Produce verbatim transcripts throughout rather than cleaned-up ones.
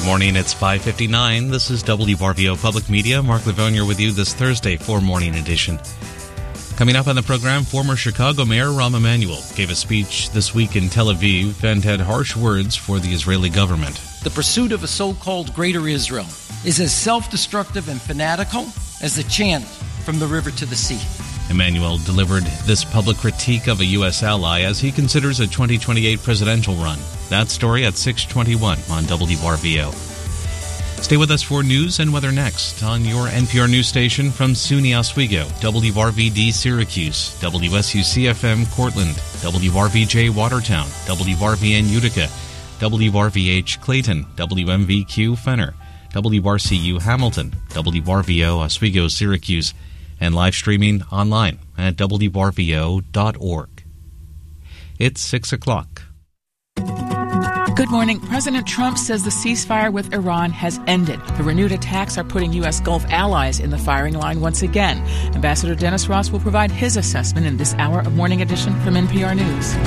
Morning, it's five fifty-nine. This is W R V O Public Media. Mark Livonia with you this Thursday for Morning Edition. Coming up on the program, former Chicago Mayor Rahm Emanuel gave a speech this week in Tel Aviv and had harsh words for the Israeli government. The pursuit of a so-called Greater Israel is as self-destructive and fanatical as the chant from the river to the sea. Emanuel delivered this public critique of a U S ally as he considers a twenty twenty-eight presidential run. That story at six twenty-one on W R V O. Stay with us for news and weather next on your N P R news station from SUNY Oswego, W R V D Syracuse, W S U C F M Cortland, W R V J Watertown, W R V N Utica, W R V H Clayton, W M V Q Fenner, W R C U Hamilton, W R V O Oswego Syracuse, and live streaming online at W R V O dot org. It's six o'clock. Good morning. President Trump says the ceasefire with Iran has ended. The renewed attacks are putting U S. Gulf allies in the firing line once again. Ambassador Dennis Ross will provide his assessment in this hour of Morning Edition from N P R News.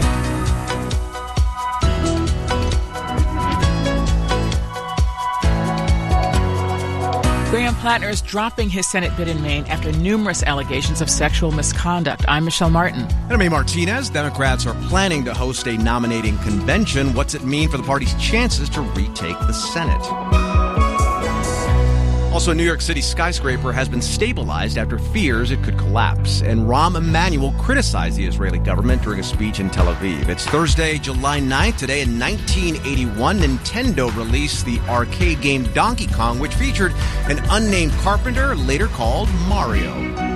Graham Plattner is dropping his Senate bid in Maine after numerous allegations of sexual misconduct. I'm Michelle Martin. And I'm A. Martinez. Democrats are planning to host a nominating convention. What's it mean for the party's chances to retake the Senate? Also, a New York City skyscraper has been stabilized after fears it could collapse. And Rahm Emanuel criticized the Israeli government during a speech in Tel Aviv. It's Thursday, July ninth. Today in nineteen eighty-one, Nintendo released the arcade game Donkey Kong, which featured an unnamed carpenter, later called Mario.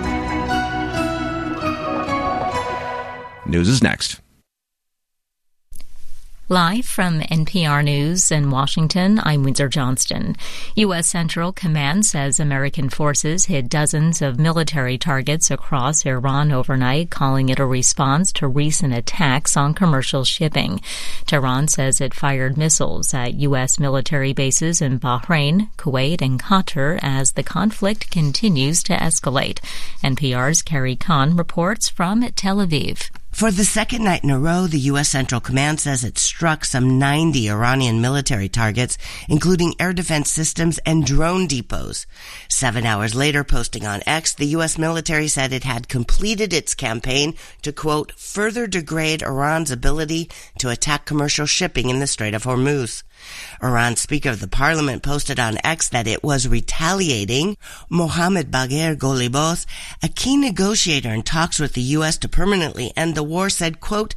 News is next. Live from N P R News in Washington, I'm Windsor Johnston. U S. Central Command says American forces hit dozens of military targets across Iran overnight, calling it a response to recent attacks on commercial shipping. Tehran says it fired missiles at U S military bases in Bahrain, Kuwait, and Qatar as the conflict continues to escalate. N P R's Carrie Kahn reports from Tel Aviv. For the second night in a row, the U S. Central Command says it struck some ninety Iranian military targets, including air defense systems and drone depots. Seven hours later, posting on X, the U S military said it had completed its campaign to, quote, further degrade Iran's ability to attack commercial shipping in the Strait of Hormuz. Iran's Speaker of the Parliament posted on X that it was retaliating. Mohammad Bagher Golibos, a key negotiator in talks with the U S to permanently end the war, said, quote,